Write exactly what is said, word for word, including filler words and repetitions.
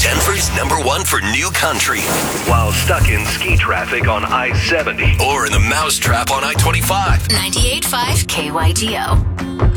Denver's number one for new country. While stuck in ski traffic on I seventy. Or in the mousetrap on I twenty-five. ninety-eight point five K Y D O.